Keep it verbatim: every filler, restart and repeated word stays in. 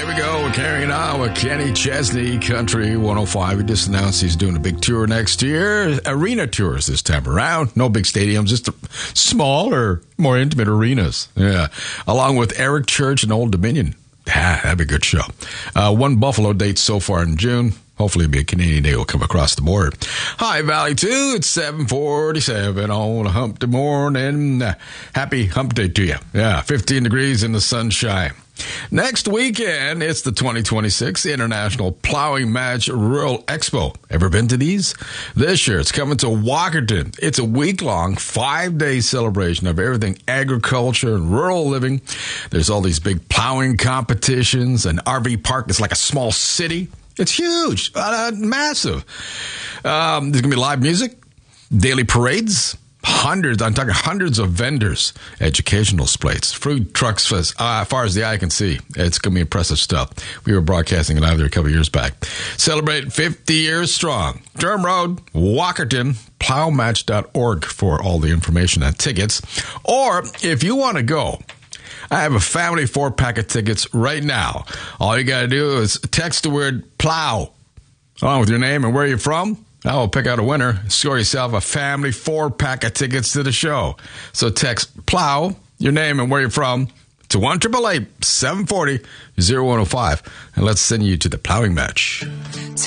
we go. We're carrying on with Kenny Chesney, Country one oh five. He just announced he's doing a big tour next year. Arena tours this time around. No big stadiums, just smaller, more intimate arenas. Yeah. Along with Eric Church and Old Dominion. Ah, that'd be a good show. Uh, one Buffalo date so far in June. Hopefully it'll be a Canadian day. Will come across the board. Hi, Valley two. It's seven forty-seven on a hump day morning. Happy hump day to you. Yeah, fifteen degrees in the sunshine. Next weekend, it's the twenty twenty-six International Plowing Match Rural Expo. Ever been to these? This year, it's coming to Walkerton. It's a week-long, five-day celebration of everything agriculture and rural living. There's all these big plowing competitions. An R V park that's like a small city. It's huge, uh, massive. Um, there's going to be live music, daily parades, hundreds, I'm talking hundreds of vendors, educational displays, food trucks, as uh, far as the eye can see. It's going to be impressive stuff. We were broadcasting it live there a couple years back. Celebrate fifty years strong. Durham Road, Walkerton, plowmatch dot org for all the information and tickets. Or if you want to go, I have a family four-pack of tickets right now. All you got to do is text the word plow along with your name and where you're from. I will pick out a winner. Score yourself a family four-pack of tickets to the show. So text plow, your name and where you're from, to one eight eight eight, seven four zero, zero one zero five, and let's send you to the plowing match.